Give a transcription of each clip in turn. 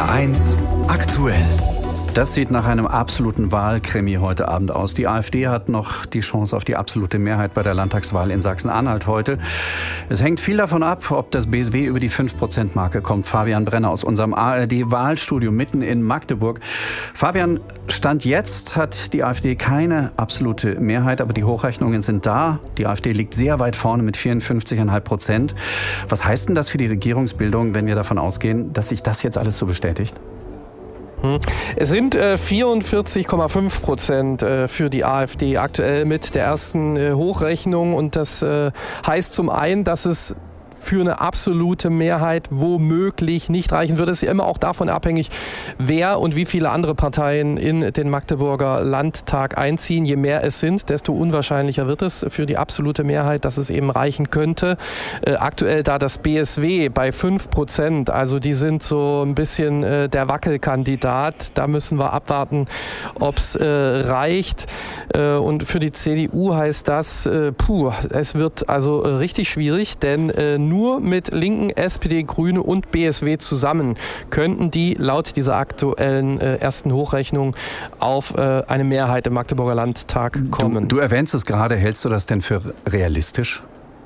HR1 aktuell. Das sieht nach einem absoluten Wahlkrimi heute Abend aus. Die AfD hat noch die Chance auf die absolute Mehrheit bei der Landtagswahl in Sachsen-Anhalt heute. Es hängt viel davon ab, ob das BSW über die 5%-Marke kommt. Fabian Brenner aus unserem ARD-Wahlstudio mitten in Magdeburg. Fabian, Stand jetzt hat die AfD keine absolute Mehrheit, aber die Hochrechnungen sind da. Die AfD liegt sehr weit vorne mit 54,5%. Was heißt denn das für die Regierungsbildung, wenn wir davon ausgehen, dass sich das jetzt alles so bestätigt? Es sind 44,5% für die AfD aktuell mit der ersten Hochrechnung. Und das heißt zum einen, dass es für eine absolute Mehrheit womöglich nicht reichen würde. Es ist ja immer auch davon abhängig, wer und wie viele andere Parteien in den Magdeburger Landtag einziehen. Je mehr es sind, desto unwahrscheinlicher wird es für die absolute Mehrheit, dass es eben reichen könnte. Aktuell da das BSW bei 5%, also die sind so ein bisschen der Wackelkandidat. Da müssen wir abwarten, ob es reicht. Und für die CDU heißt das, es wird also richtig schwierig, denn nur mit Linken, SPD, Grüne und BSW zusammen könnten die laut dieser aktuellen ersten Hochrechnung auf eine Mehrheit im Magdeburger Landtag kommen. Du erwähnst es gerade, hältst du das denn für realistisch?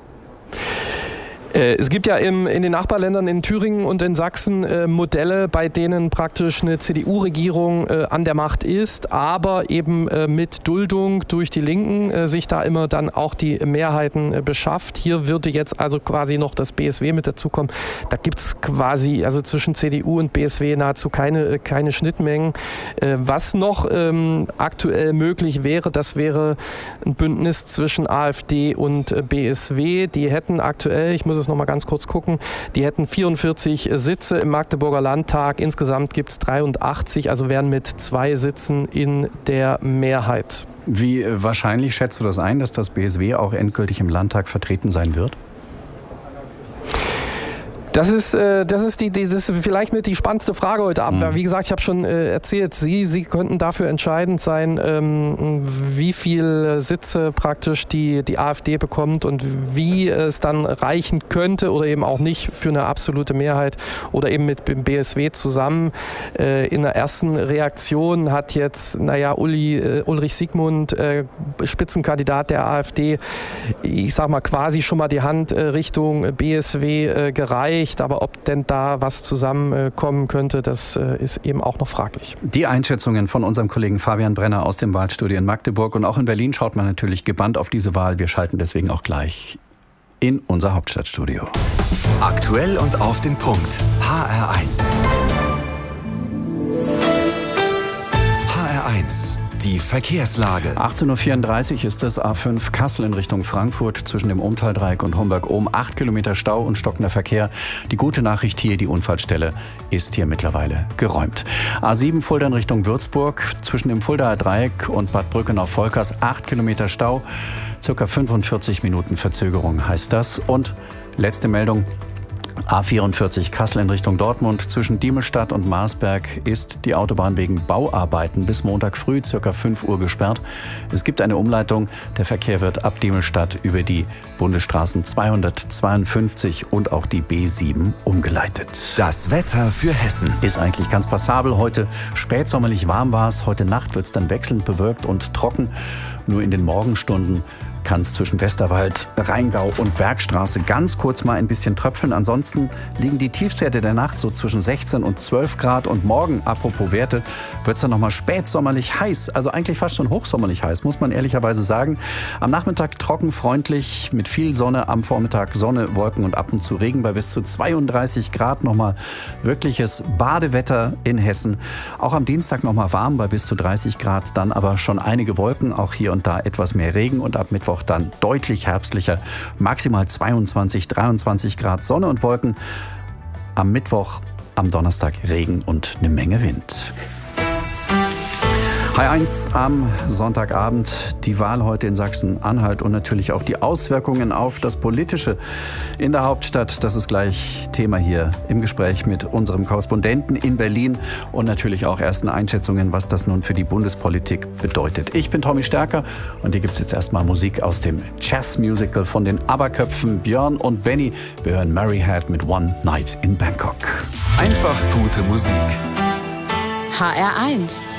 Es gibt ja in den Nachbarländern in Thüringen und in Sachsen Modelle, bei denen praktisch eine CDU-Regierung an der Macht ist, aber eben mit Duldung durch die Linken sich da immer dann auch die Mehrheiten beschafft. Hier würde jetzt also quasi noch das BSW mit dazukommen. Da gibt es quasi also zwischen CDU und BSW nahezu keine Schnittmengen. Was noch aktuell möglich wäre, das wäre ein Bündnis zwischen AfD und BSW. Die hätten aktuell, ich muss es noch mal ganz kurz gucken, die hätten 44 Sitze im Magdeburger Landtag. Insgesamt gibt es 83, also wären mit 2 Sitzen in der Mehrheit. Wie wahrscheinlich schätzt du das ein, dass das BSW auch endgültig im Landtag vertreten sein wird? Das ist vielleicht mit die spannendste Frage heute Abend. Wie gesagt, ich habe schon erzählt, Sie könnten dafür entscheidend sein, wie viele Sitze praktisch die AfD bekommt und wie es dann reichen könnte oder eben auch nicht für eine absolute Mehrheit oder eben mit dem BSW zusammen. In der ersten Reaktion hat jetzt, Ulrich Siegmund, Spitzenkandidat der AfD, ich sag mal quasi schon mal die Hand Richtung BSW gereicht. Aber ob denn da was zusammenkommen könnte, das ist eben auch noch fraglich. Die Einschätzungen von unserem Kollegen Fabian Brenner aus dem Wahlstudio in Magdeburg. Und auch in Berlin schaut man natürlich gebannt auf diese Wahl. Wir schalten deswegen auch gleich in unser Hauptstadtstudio. Aktuell und auf den Punkt. HR1. HR1. Die Verkehrslage. 18.34 Uhr ist es, A5 Kassel in Richtung Frankfurt zwischen dem Ohm-Tal-Dreieck und Homberg-Ohm. 8 Kilometer Stau und stockender Verkehr. Die gute Nachricht hier, die Unfallstelle ist hier mittlerweile geräumt. A7 Fulda in Richtung Würzburg zwischen dem Fuldaer Dreieck und Bad Brückenau-Volkers. 8 Kilometer Stau, circa 45 Minuten Verzögerung heißt das. Und letzte Meldung. A44 Kassel in Richtung Dortmund. Zwischen Diemelstadt und Marsberg ist die Autobahn wegen Bauarbeiten bis Montag früh ca. 5 Uhr gesperrt. Es gibt eine Umleitung. Der Verkehr wird ab Diemelstadt über die Bundesstraßen 252 und auch die B7 umgeleitet. Das Wetter für Hessen ist eigentlich ganz passabel. Heute spätsommerlich warm war es. Heute Nacht wird es dann wechselnd bewölkt und trocken. Nur in den Morgenstunden kann es zwischen Westerwald, Rheingau und Bergstraße ganz kurz mal ein bisschen tröpfeln. Ansonsten liegen die Tiefstwerte der Nacht so zwischen 16 und 12 Grad. Und morgen, apropos Werte, wird es dann nochmal spätsommerlich heiß. Also eigentlich fast schon hochsommerlich heiß, muss man ehrlicherweise sagen. Am Nachmittag trocken, freundlich, mit viel Sonne. Am Vormittag Sonne, Wolken und ab und zu Regen bei bis zu 32 Grad. Nochmal wirkliches Badewetter in Hessen. Auch am Dienstag nochmal warm bei bis zu 30 Grad. Dann aber schon einige Wolken, auch hier und da etwas mehr Regen. Und ab Mittwoch dann deutlich herbstlicher, maximal 22, 23 Grad Sonne und Wolken. Am Mittwoch, am Donnerstag Regen und eine Menge Wind. HR1 am Sonntagabend, die Wahl heute in Sachsen-Anhalt und natürlich auch die Auswirkungen auf das Politische in der Hauptstadt. Das ist gleich Thema hier im Gespräch mit unserem Korrespondenten in Berlin und natürlich auch ersten Einschätzungen, was das nun für die Bundespolitik bedeutet. Ich bin Tommy Stärker und hier gibt es jetzt erstmal Musik aus dem Jazzmusical von den ABBA-Köpfen Björn und Benny. Wir hören Mary Had mit One Night in Bangkok. Einfach gute Musik. HR1